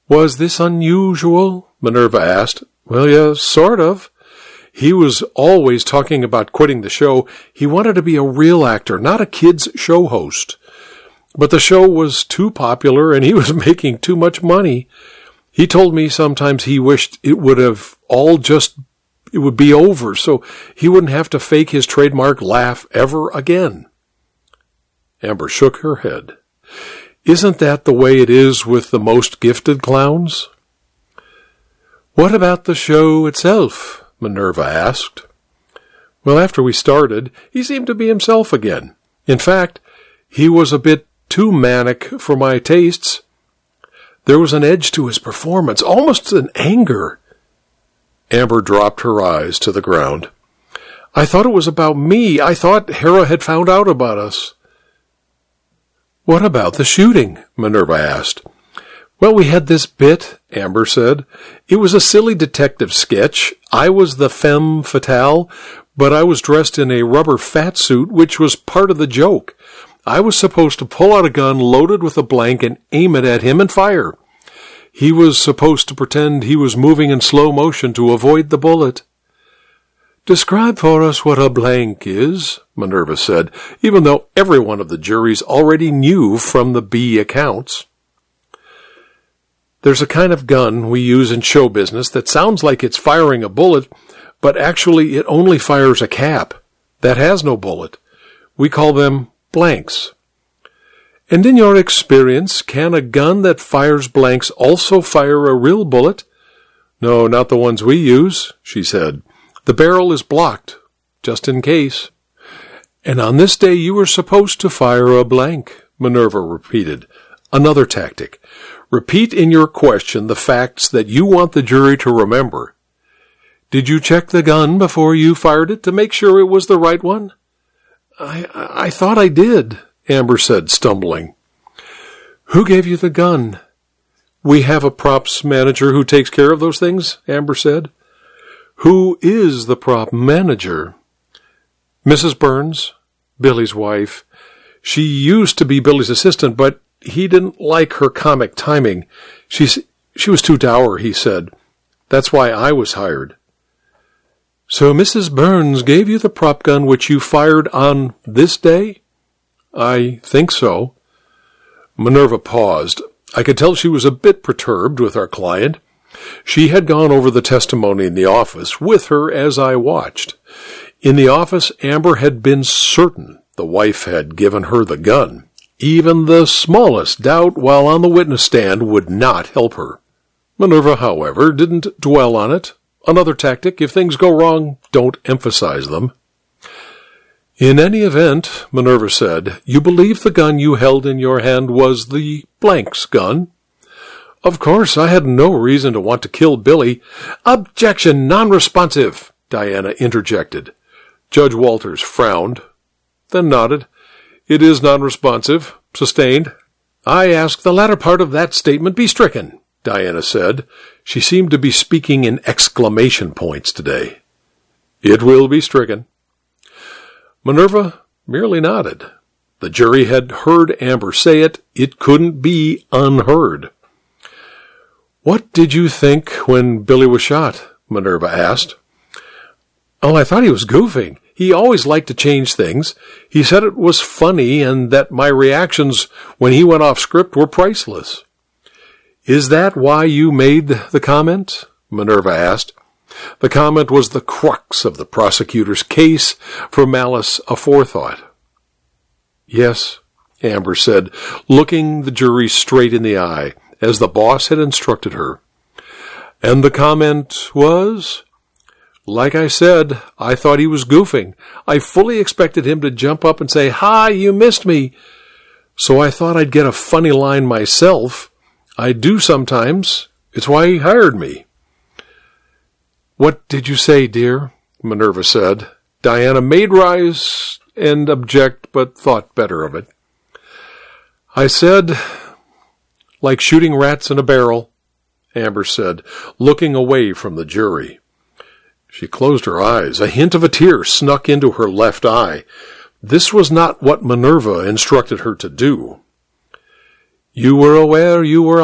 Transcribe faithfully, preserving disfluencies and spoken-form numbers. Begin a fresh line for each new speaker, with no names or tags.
Was this unusual? Minerva asked. Well, yeah, sort of. He was always talking about quitting the show. He wanted to be a real actor, not a kid's show host. But the show was too popular and he was making too much money. He told me sometimes he wished it would have all just, it would be over so he wouldn't have to fake his trademark laugh ever again. Amber shook her head. Isn't that the way it is with the most gifted clowns? What about the show itself? Minerva asked. Well, after we started, he seemed to be himself again. In fact, he was a bit too manic for my tastes. There was an edge to his performance, almost an anger. Amber dropped her eyes to the ground. I thought it was about me. I thought Hera had found out about us. What about the shooting? Minerva asked. Well, we had this bit, Amber said. It was a silly detective sketch. I was the femme fatale, but I was dressed in a rubber fat suit, which was part of the joke. I was supposed to pull out a gun loaded with a blank and aim it at him and fire. He was supposed to pretend he was moving in slow motion to avoid the bullet. Describe for us what a blank is, Minerva said, even though every one of the juries already knew from the B accounts. There's a kind of gun we use in show business that sounds like it's firing a bullet, but actually it only fires a cap. That has no bullet. We call them blanks. And in your experience, can a gun that fires blanks also fire a real bullet? No, not the ones we use, she said. The barrel is blocked, just in case. And on this day you were supposed to fire a blank, Minerva repeated. Another tactic. Repeat in your question the facts that you want the jury to remember. Did you check the gun before you fired it to make sure it was the right one? I, I thought I did, Amber said, stumbling. Who gave you the gun? We have a props manager who takes care of those things, Amber said. Who is the prop manager? Missus Burns, Billy's wife. She used to be Billy's assistant, but he didn't like her comic timing. She's, she was too dour, he said. That's why I was hired. So Missus Burns gave you the prop gun which you fired on this day? I think so. Minerva paused. I could tell she was a bit perturbed with our client. She had gone over the testimony in the office with her as I watched. In the office, Amber had been certain the wife had given her the gun. Even the smallest doubt while on the witness stand would not help her. Minerva, however, didn't dwell on it. Another tactic, if things go wrong, don't emphasize them. In any event, Minerva said, you believe the gun you held in your hand was the blank's gun? Of course, I had no reason to want to kill Billy. Objection, non-responsive, Diana interjected. Judge Walters frowned, then nodded. It is non-responsive. Sustained. I ask the latter part of that statement be stricken, Diana said. She seemed to be speaking in exclamation points today. It will be stricken. Minerva merely nodded. The jury had heard Amber say it. It couldn't be unheard. What did you think when Billy was shot? Minerva asked. Oh, I thought he was goofing. He always liked to change things. He said it was funny and that my reactions when he went off script were priceless. Is that why you made the comment? Minerva asked. The comment was the crux of the prosecutor's case for malice aforethought. Yes, Amber said, looking the jury straight in the eye, as the boss had instructed her. And the comment was? Like I said, I thought he was goofing. I fully expected him to jump up and say, "Hi, you missed me." So I thought I'd get a funny line myself. I do sometimes. It's why he hired me. What did you say, dear? Minerva said. Diana made rise and object, but thought better of it. I said, like shooting rats in a barrel, Amber said, looking away from the jury. She closed her eyes. A hint of a tear snuck into her left eye. This was not what Minerva instructed her to do. You were aware you were